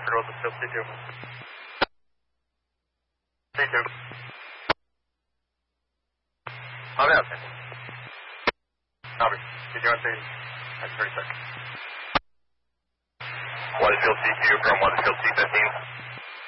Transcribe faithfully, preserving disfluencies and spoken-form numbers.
Roger, Weathersfield C two. C two. I'm out. Copy. C two on scene. That's thirty seconds. Weathersfield C two from Weathersfield C fifteen.